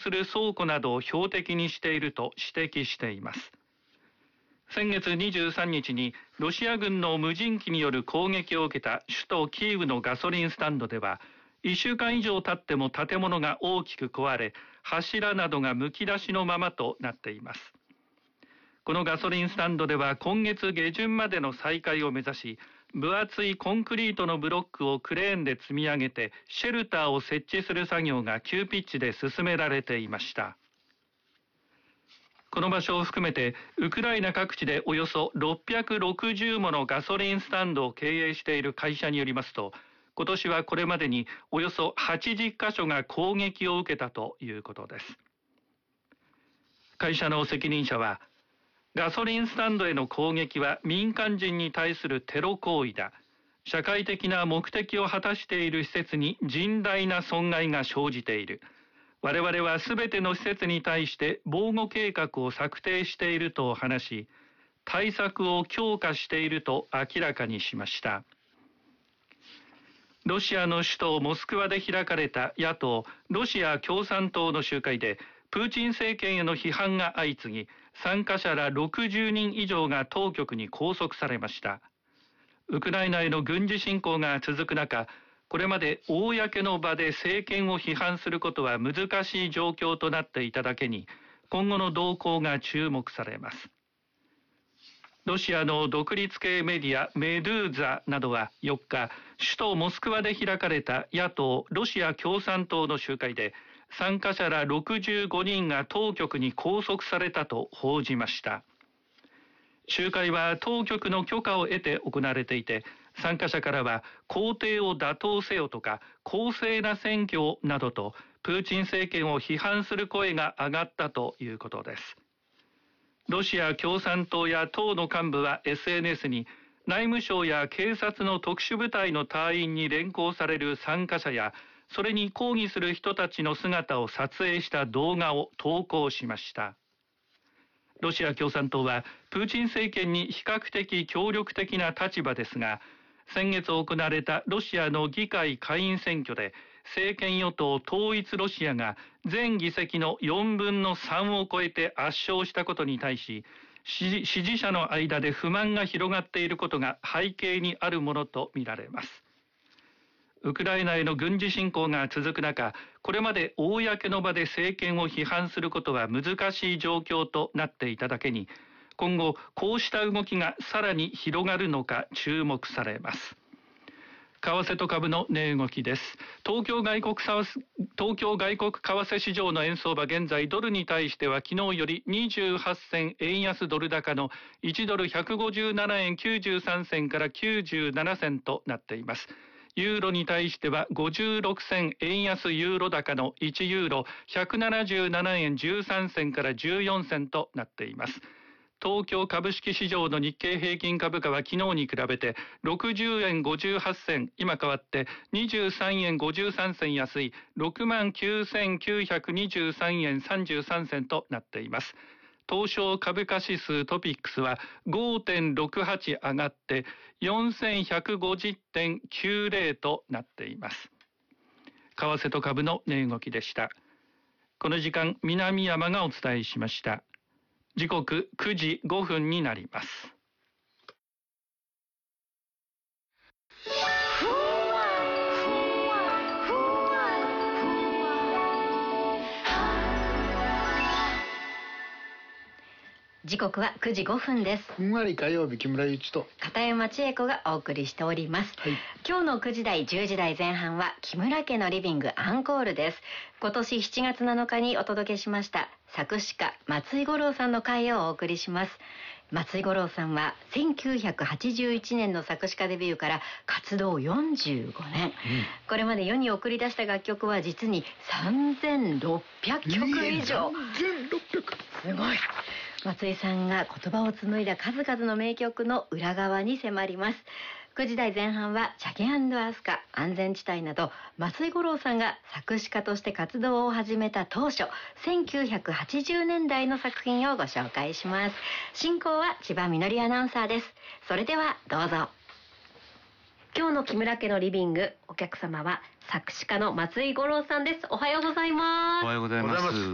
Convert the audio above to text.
する倉庫などを標的にしていると指摘しています。先月23日にロシア軍の無人機による攻撃を受けた首都キーウのガソリンスタンドでは、1週間以上経っても建物が大きく壊れ、柱などがむき出しのままとなっています。このガソリンスタンドでは今月下旬までの再開を目指し、分厚いコンクリートのブロックをクレーンで積み上げてシェルターを設置する作業が急ピッチで進められていました。この場所を含めてウクライナ各地でおよそ660ものガソリンスタンドを経営している会社によりますと、今年はこれまでにおよそ80カ所が攻撃を受けたということです。会社の責任者は、ガソリンスタンドへの攻撃は民間人に対するテロ行為だ。社会的な目的を果たしている施設に甚大な損害が生じている。我々はすべての施設に対して防護計画を策定していると話し、対策を強化していると明らかにしました。ロシアの首都モスクワで開かれた野党ロシア共産党の集会で、プーチン政権への批判が相次ぎ、参加者ら60人以上が当局に拘束されました。ウクライナへの軍事侵攻が続く中、これまで公の場で政権を批判することは難しい状況となっていただけに、今後の動向が注目されます。ロシアの独立系メディアメドゥーザなどは4日、首都モスクワで開かれた野党ロシア共産党の集会で、参加者ら65人が当局に拘束されたと報じました。集会は当局の許可を得て行われていて、参加者からは皇帝を打倒せよとか公正な選挙などとプーチン政権を批判する声が上がったということです。ロシア共産党や党の幹部は SNS に、内務省や警察の特殊部隊の隊員に連行される参加者や、それに抗議する人たちの姿を撮影した動画を投稿しました。ロシア共産党はプーチン政権に比較的協力的な立場ですが、先月行われたロシアの議会下院選挙で、政権与党統一ロシアが全議席の4分の3を超えて圧勝したことに対し、支持者の間で不満が広がっていることが背景にあるものとみられます。ウクライナへの軍事侵攻が続く中、これまで公の場で政権を批判することは難しい状況となっていただけに、今後こうした動きがさらに広がるのか注目されます。為替と株の値動きです。東京外国為替市場の円相場、現在ドルに対しては昨日より28銭円安ドル高の1ドル157円93銭から97銭となっています。ユーロに対しては56銭円安ユーロ高の1ユーロ177円13銭から14銭となっています。東京株式市場の日経平均株価は昨日に比べて60円58銭、今変わって23円53銭安い 69,923 円33銭となっています。東証株価指数トピックスは 5.68 上がって4150.90 となっています。為替と株の値動きでした。この時間、南山がお伝えしました。時刻9時5分になります。 時刻は9時5分です。 ふんわり火曜日、木村祐一と片山千恵子がお送りしております、 はい、 今日の9時台10時台前半は木村家のリビングアンコールです。今年7月7日にお届けしました作詞家松井五郎さんの回をお送りします。松井五郎さんは1981年の作詞家デビューから活動45年、これまで世に送り出した楽曲は実に3600曲以上。すごい。松井さんが言葉を紡いだ数々の名曲の裏側に迫ります。9時台前半はチャゲ&アスカ、安全地帯など松井五郎さんが作詞家として活動を始めた当初1980年代の作品をご紹介します。進行は千葉みのりアナウンサーです。それではどうぞ。今日の木村家のリビング、お客様は作詞家の松井五郎さんです。おはようございます。 おはようございます。